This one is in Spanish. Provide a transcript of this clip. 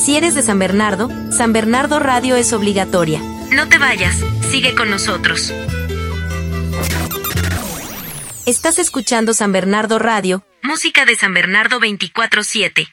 Si eres de San Bernardo Radio es obligatoria. No te vayas, sigue con nosotros. Estás escuchando San Bernardo Radio, música de San Bernardo 24/7.